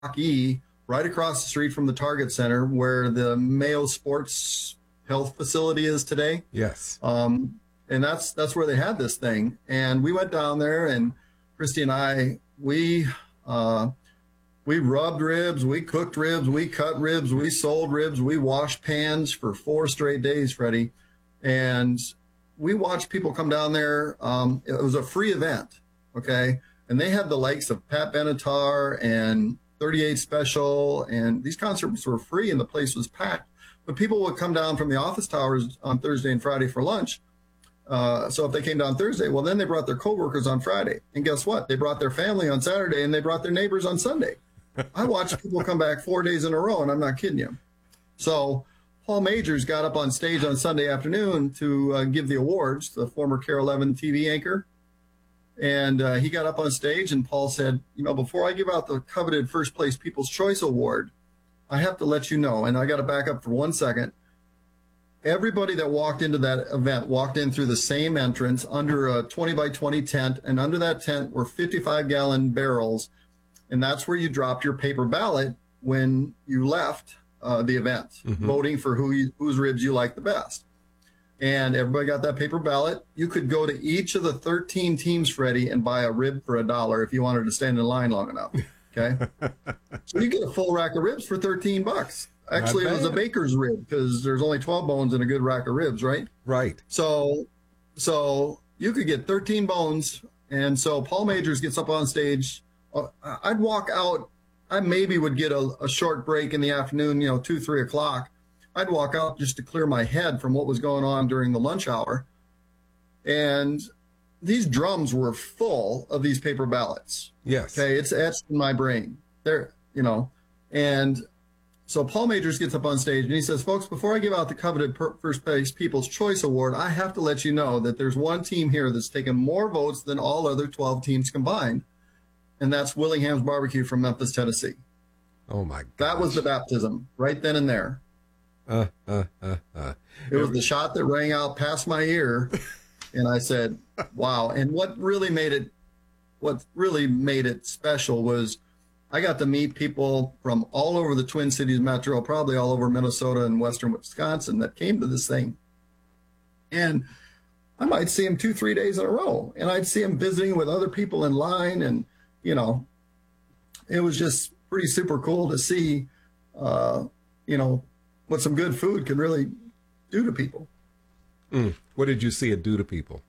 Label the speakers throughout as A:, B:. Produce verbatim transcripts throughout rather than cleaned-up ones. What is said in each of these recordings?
A: E, right across the street from the Target Center, where the Mayo Sports Health facility is today.
B: Yes.
A: Um, and that's that's where they had this thing. And we went down there, and Christy and I, we uh, we rubbed ribs, we cooked ribs, we cut ribs, we sold ribs, we washed pans for four straight days, Freddie. And we watched people come down there. Um, it was a free event, okay? And they had the likes of Pat Benatar and thirty-eight Special, and these concerts were free, and the place was packed. But people would come down from the office towers on Thursday and Friday for lunch. Uh, so if they came down Thursday, well, then they brought their coworkers on Friday. And guess what? They brought their family on Saturday, and they brought their neighbors on Sunday. I watched people come back four days in a row, and I'm not kidding you. So Paul Majors got up on stage on Sunday afternoon to uh, give the awards, the former K A R E eleven T V anchor. And uh, he got up on stage, and Paul said, you know, before I give out the coveted first place People's Choice Award, I have to let you know, and I got to back up for one second. Everybody that walked into that event walked in through the same entrance under a twenty by twenty tent, and under that tent were fifty-five gallon barrels, and that's where you dropped your paper ballot when you left uh, the event, mm-hmm. voting for who you, whose ribs you liked the best. And everybody got that paper ballot. You could go to each of the thirteen teams, Freddie, and buy a rib for a dollar if you wanted to stand in line long enough. Okay. So you get a full rack of ribs for thirteen bucks. Actually, it was a baker's rib because there's only twelve bones in a good rack of ribs, right?
B: Right.
A: So, so you could get thirteen bones. And so Paul Majors gets up on stage. I'd walk out. I maybe would get a, a short break in the afternoon, you know, two, three o'clock. I'd walk out just to clear my head from what was going on during the lunch hour. And these drums were full of these paper ballots.
B: Yes.
A: Okay. It's etched in my brain there, you know, and so Paul Majors gets up on stage and he says, folks, before I give out the coveted first place People's Choice Award, I have to let you know that there's one team here that's taken more votes than all other twelve teams combined. And that's Willingham's Barbecue from Memphis, Tennessee.
B: Oh my God.
A: That was the baptism right then and there.
B: Uh, uh, uh, uh.
A: It was the shot that rang out past my ear. And I said, wow. And what really made it, what really made it special was I got to meet people from all over the Twin Cities metro, probably all over Minnesota and western Wisconsin that came to this thing. And I might see them two, three days in a row. And I'd see them visiting with other people in line. And, you know, it was just pretty super cool to see, uh, you know, what some good food can really do to people.
B: Mm. What did you see it do to people?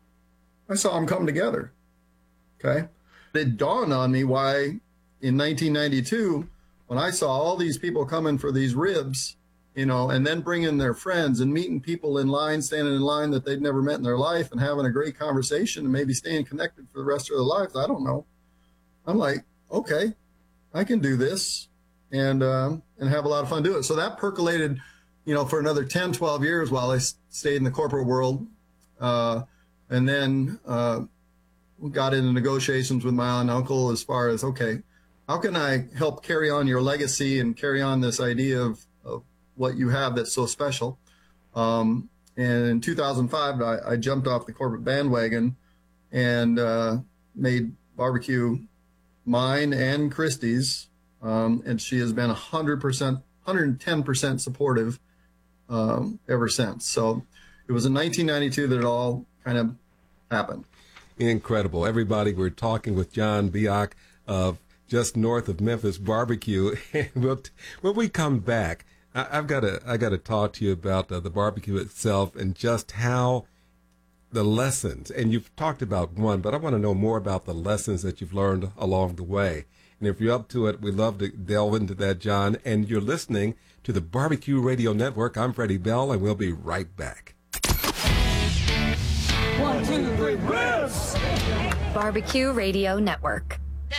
A: I saw them come together. Okay. It dawned on me why in nineteen ninety-two, when I saw all these people coming for these ribs, you know, and then bringing their friends and meeting people in line, standing in line that they'd never met in their life and having a great conversation and maybe staying connected for the rest of their lives. I don't know. I'm like, okay, I can do this and, um, and have a lot of fun doing it. So that percolated, you know, for another ten, twelve years while I stayed in the corporate world. Uh, and then, uh, got into negotiations with my aunt and uncle as far as, okay, how can I help carry on your legacy and carry on this idea of, of what you have that's so special? Um, and in two thousand five, I, I jumped off the corporate bandwagon and uh, made barbecue mine and Christy's. Um, and she has been one hundred percent, one hundred ten percent supportive um, ever since. So it was in nineteen ninety-two that it all kind of happened.
B: Incredible. Everybody, we're talking with John Biak of just north of Memphis Barbecue. And we'll, when we come back, I, I've got to I got to talk to you about uh, the barbecue itself and just how the lessons, and you've talked about one, but I want to know more about the lessons that you've learned along the way. And if you're up to it, we'd love to delve into that, John. And you're listening to the Barbecue Radio Network. I'm Freddie Bell, and we'll be right back.
C: One, two, three, ribs!
D: Barbecue Radio Network.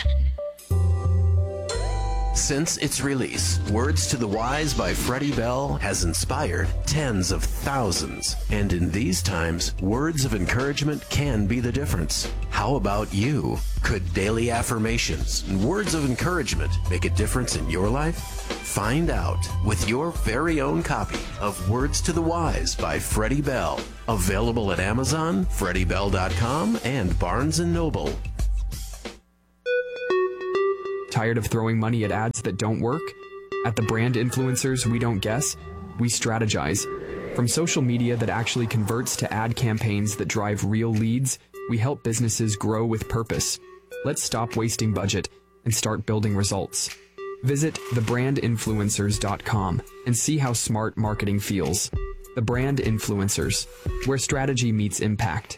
E: Since its release, Words to the Wise by Freddie Bell has inspired tens of thousands. And in these times, words of encouragement can be the difference. How about you? Could daily affirmations and words of encouragement make a difference in your life? Find out with your very own copy of Words to the Wise by Freddie Bell. Available at Amazon, freddie bell dot com, and Barnes and Noble.
F: Tired of throwing money at ads that don't work? At the Brand Influencers We Don't Guess, we strategize. From social media that actually converts to ad campaigns that drive real leads, we help businesses grow with purpose. Let's stop wasting budget and start building results. Visit the brand influencers dot com and see how smart marketing feels. The Brand Influencers, where strategy meets impact.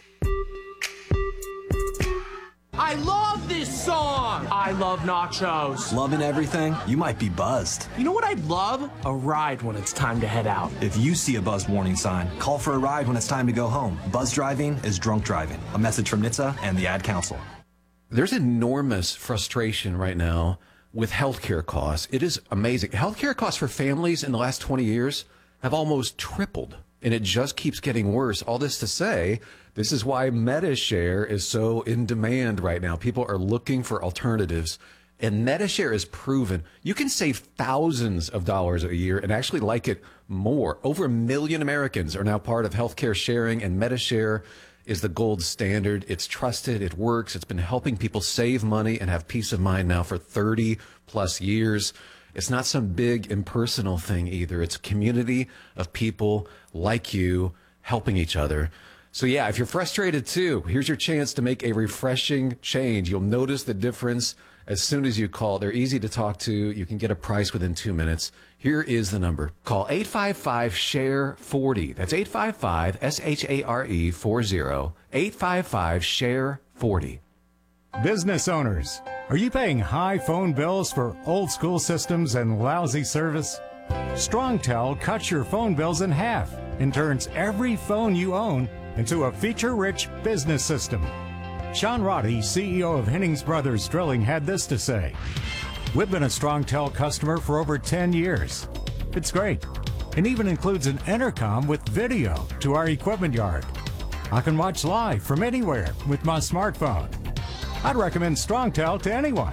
C: I love this song! I love nachos.
G: Loving everything? You might be buzzed.
C: You know what I'd love? A ride when it's time to head out.
G: If you see a buzzed warning sign, call for a ride when it's time to go home. Buzz driving is drunk driving. A message from N H T S A and the Ad Council.
H: There's enormous frustration right now with healthcare costs. It is amazing. Healthcare costs for families in the last twenty years have almost tripled, and it just keeps getting worse. All this to say, this is why MediShare is so in demand right now. People are looking for alternatives, and MediShare is proven you can save thousands of dollars a year and actually like it more. Over a million Americans are now part of healthcare sharing, and MediShare is the gold standard. It's trusted, it works, it's been helping people save money and have peace of mind now for thirty plus years. It's not some big impersonal thing either. It's a community of people like you helping each other. So yeah, if you're frustrated too, here's your chance to make a refreshing change. You'll notice the difference as soon as you call. They're easy to talk to. You can get a price within two minutes. Here is the number. Call eight five five, share forty. That's eight five five, S H A R E forty. eight five five, share forty.
I: Business owners, are you paying high phone bills for old school systems and lousy service? StrongTel cuts your phone bills in half and turns every phone you own into a feature-rich business system. Sean Roddy, C E O of Hennings Brothers Drilling, had this to say. We've been a StrongTel customer for over ten years. It's great, and even includes an intercom with video to our equipment yard. I can watch live from anywhere with my smartphone. I'd recommend StrongTel to anyone.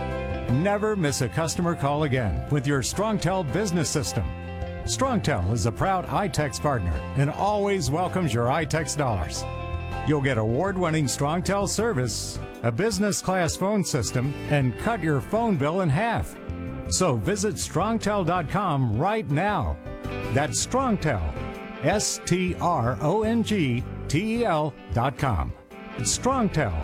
I: Never miss a customer call again with your StrongTel business system. StrongTel is a proud iTex partner and always welcomes your iTex dollars. You'll get award-winning StrongTel service, a business-class phone system, and cut your phone bill in half. So visit strongtel dot com right now. That's StrongTel, S T R O N G T E L dot com. It's StrongTel.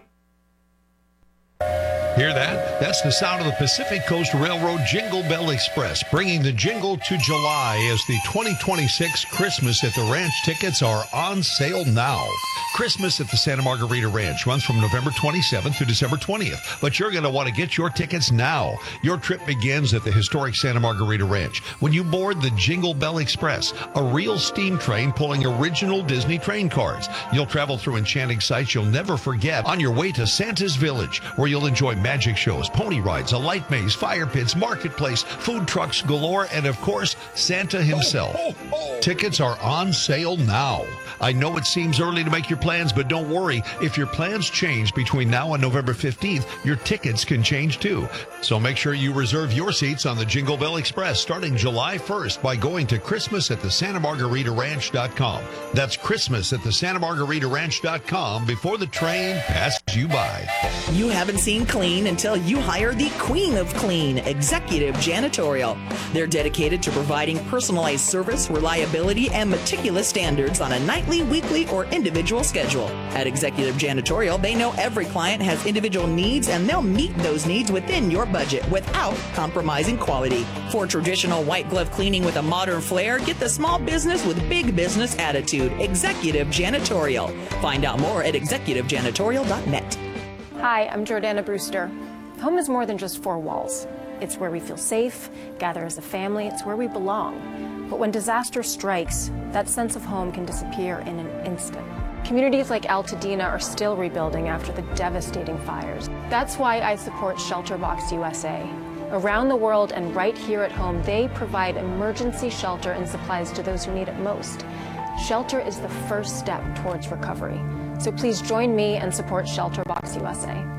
J: Hear that? That's the sound of the Pacific Coast Railroad Jingle Bell Express, bringing the jingle to July as the twenty twenty-six Christmas at the Ranch tickets are on sale now. Christmas at the Santa Margarita Ranch runs from November twenty-seventh to December twentieth, but you're going to want to get your tickets now. Your trip begins at the historic Santa Margarita Ranch when you board the Jingle Bell Express, a real steam train pulling original Disney train cars. You'll travel through enchanting sights you'll never forget on your way to Santa's Village, where you'll enjoy magic shows, pony rides, a light maze, fire pits, marketplace, food trucks galore, and of course, Santa himself. Oh, oh, oh. Tickets are on sale now. I know it seems early to make your plans, but don't worry. If your plans change between now and November fifteenth, your tickets can change too. So make sure you reserve your seats on the Jingle Bell Express starting July first by going to Christmas at the Santa Margarita Ranch dot com. That's Christmas at the Santa Margarita Ranch dot com before the train passes you by.
K: You haven't seen clean until you hire the Queen of Clean, Executive Janitorial. They're dedicated to providing personalized service, reliability, and meticulous standards on a nightly, weekly, or individual schedule. At Executive Janitorial, they know every client has individual needs, and they'll meet those needs within your budget without compromising quality. For traditional white glove cleaning with a modern flair, get the small business with big business attitude. Executive Janitorial. Find out more at executive janitorial dot net.
L: Hi, I'm Jordana Brewster. Home is more than just four walls. It's where we feel safe, gather as a family, it's where we belong. But when disaster strikes, that sense of home can disappear in an instant. Communities like Altadena are still rebuilding after the devastating fires. That's why I support ShelterBox U S A. Around the world and right here at home, they provide emergency shelter and supplies to those who need it most. Shelter is the first step towards recovery. So please join me and support ShelterBox U S A.